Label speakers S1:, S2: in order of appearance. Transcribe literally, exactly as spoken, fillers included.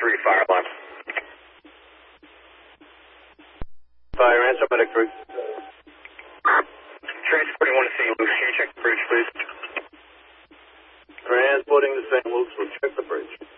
S1: three, fire alarm.
S2: Fire, answer, medic three.
S1: Transporting one to Saint Luke's. Can you check the bridge, please?
S2: Transporting to Saint Luke's. We'll check the bridge.